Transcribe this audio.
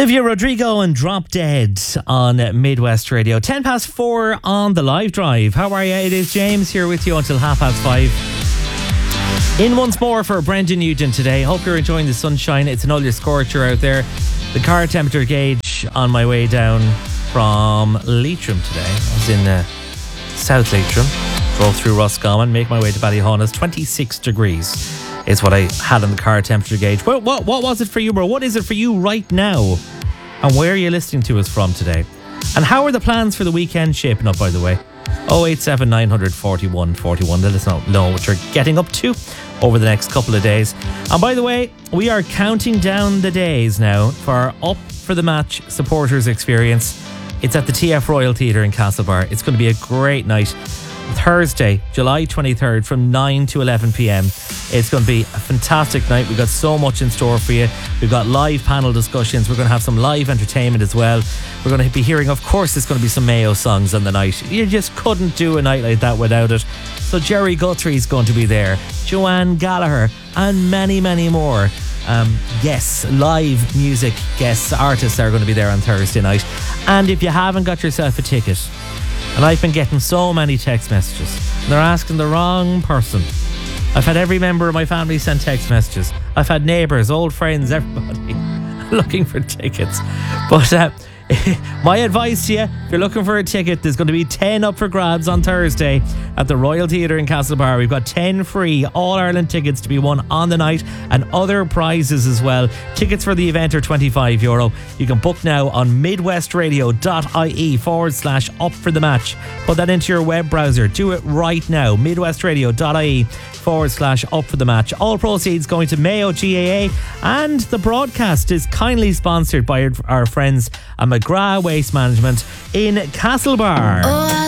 Olivia Rodrigo and Drop Dead on Midwest Radio. 10 past 4 on the live drive. How are you? It is James here with you until 5:30. In once more for Brendan Nugent today. Hope you're enjoying the sunshine. It's an utter scorcher out there. The car temperature gauge on my way down from Leitrim today. I was in South Leitrim. Drove through Roscommon, make my way to Ballyhaunis. 26 degrees is what I had on the car temperature gauge. What was it for you, bro? What is it for you right now? And where are you listening to us from today? And how are the plans for the weekend shaping up, by the way? 087 900 41 41. Let us know what you're getting up to over the next couple of days. And by the way, we are counting down the days now for our Up for the Match supporters experience. It's at the TF Royal Theatre in Castlebar. It's going to be a great night. Thursday, July 23rd from 9 to 11 p.m. It's going to be a fantastic night. We've got so much in store for you. We've got live panel discussions. We're going to have some live entertainment as well. We're going to be hearing, of course, there's going to be some Mayo songs on the night. You just couldn't do a night like that without it. So Jerry Guthrie is going to be there, Joanne Gallagher, and many, many more. Yes, live music guests, artists are going to be there on Thursday night. And if you haven't got yourself a ticket, and I've been getting so many text messages, they're asking the wrong person. I've had every member of my family send text messages. I've had neighbours, old friends, everybody looking for tickets. But my advice to you, if you're looking for a ticket, there's going to be 10 up for grabs on Thursday at the Royal Theatre in Castlebar. We've got 10 free All-Ireland tickets to be won on the night and other prizes as well. Tickets for the event are €25. You can book now on midwestradio.ie/up for the match. Put that into your web browser. Do it right now. midwestradio.ie/up for the match. All proceeds going to Mayo GAA, and the broadcast is kindly sponsored by our friends at McGrath Waste Management in Castlebar.